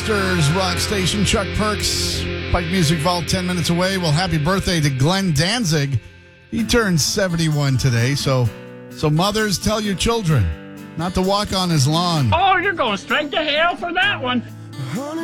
Rock Station, Chuck Perks, Pike Music Vault, 10 minutes away. Well, happy birthday to Glenn Danzig. He turns 71 today, so mothers, tell your children not to walk on his lawn. Oh, you're going straight to hell for that one.